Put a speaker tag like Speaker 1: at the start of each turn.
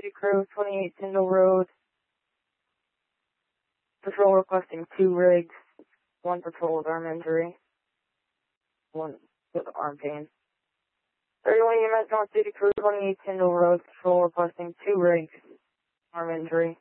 Speaker 1: City Crew, 28 Tyndall Road. Patrol requesting 2 rigs. 1 patrol with arm injury. 1 with arm pain. 31 EMS North City Crew, 28 Tyndall Road. Patrol requesting 2 rigs. Arm injury.